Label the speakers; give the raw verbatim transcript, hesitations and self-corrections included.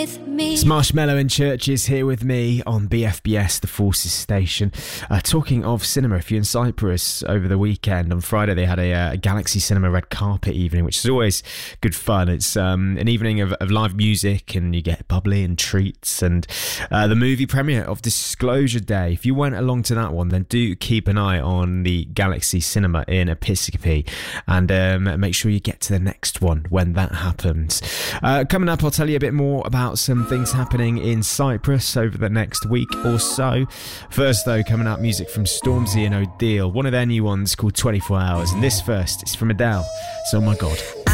Speaker 1: with me.
Speaker 2: It's Marshmallow and Churches here with me on B F B S, the Forces Station. Uh, talking of cinema, if you're in Cyprus over the weekend, on Friday they had a, uh, a Galaxy Cinema red carpet evening, which is always good fun. It's um, an evening of, of live music, and you get bubbly and treats, and uh, the movie premiere of Disclosure Day. If you went along to that one, then do keep an eye on the Galaxy Cinema in Episcopi, and um, make sure you get to the next one when that happens. Uh, coming up, I'll tell you a bit more about some things happening in Cyprus over the next week or so. First though, coming up, music from Stormzy and O'Deal, one of their new ones called twenty-four hours, and this first is from Adele. It's Oh My God.